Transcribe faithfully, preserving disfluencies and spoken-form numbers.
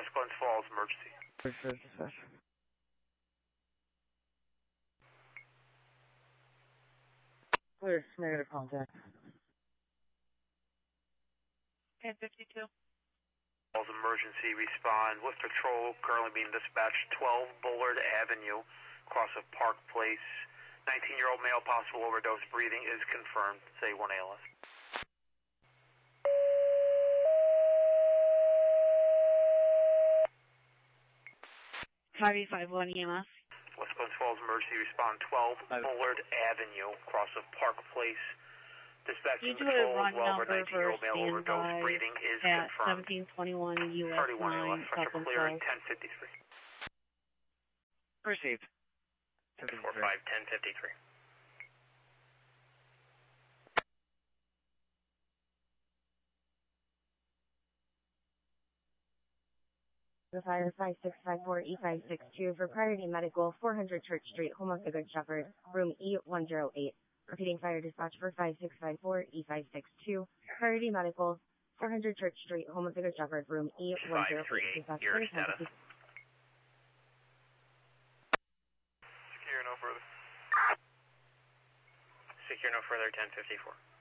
West Glens Falls, emergency. First dispatch. Clear, negative contact. ten fifty-two. Falls emergency respond with patrol currently being dispatched twelve Bullard Avenue, cross of Park Place. nineteen-year-old male possible overdose breathing is confirmed. Say one A L S. five eight five one E M S. West Glens Falls emergency respond twelve Bullard Avenue, cross of Park Place. Dispatching You do patrol a run twelve or number nineteen-year-old for male overdose standby breathing is at confirmed. seventeen twenty-one U S thirty-one A L S, nine, structure South and clearing South. ten fifty-three. Received. four five ten fifty-three. The fire five six five four E five six two for Priority Medical, four hundred Church Street, Home of the Good Shepherd, room E one oh eight. Repeating fire dispatch for five six five four E five six two, Priority Medical, four hundred Church Street, Home of the Good Shepherd, room E one oh eight. Dispatch your for status. Secure no further. Secure no further, ten fifty-four.